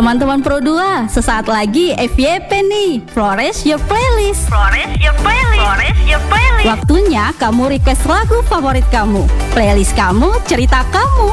Teman-teman Pro 2, sesaat lagi FYP nih. Flores Your Playlist. Flores Your Playlist. Flores Your Playlist. Waktunya kamu request lagu favorit kamu. Playlist kamu, cerita kamu.